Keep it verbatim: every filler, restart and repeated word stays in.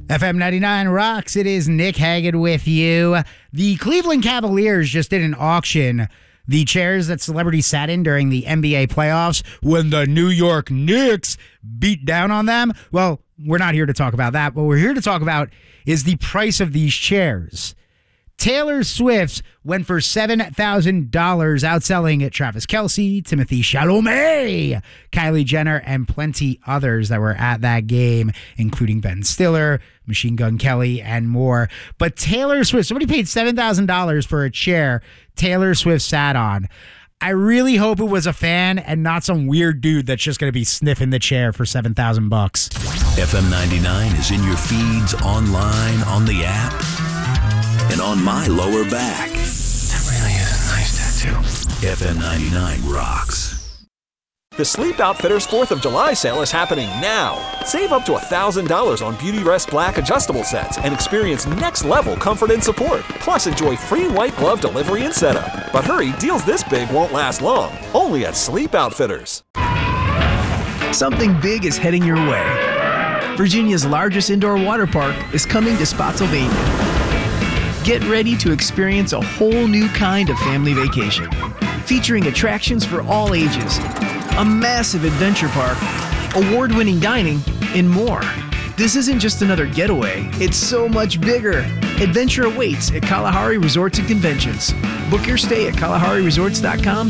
F M ninety-nine rocks. It is Nick Hagan with you. The Cleveland Cavaliers just did an auction. The chairs that celebrities sat in during the N B A playoffs when the New York Knicks beat down on them. Well, we're not here to talk about that. What we're here to talk about is the price of these chairs. Taylor Swift's went for seven thousand dollars, outselling Travis Kelce, Timothée Chalamet, Kylie Jenner, and plenty others that were at that game, including Ben Stiller, Machine Gun Kelly, and more. But Taylor Swift, somebody paid seven thousand dollars for a chair Taylor Swift sat on. I really hope it was a fan and not some weird dude that's just going to be sniffing the chair for seven thousand bucks. F M ninety-nine is in your feeds, online, on the app, and on my lower back. That really is a nice tattoo. F M ninety-nine rocks. The Sleep Outfitters fourth of July sale is happening now. Save up to one thousand dollars on Beauty Rest Black adjustable sets and experience next-level comfort and support. Plus, enjoy free white glove delivery and setup. But hurry, deals this big won't last long. Only at Sleep Outfitters. Something big is heading your way. Virginia's largest indoor water park is coming to Spotsylvania. Get ready to experience a whole new kind of family vacation, featuring attractions for all ages, a massive adventure park, award-winning dining, and more. This isn't just another getaway, it's so much bigger. Adventure awaits at Kalahari Resorts and Conventions. Book your stay at kalahari resorts dot com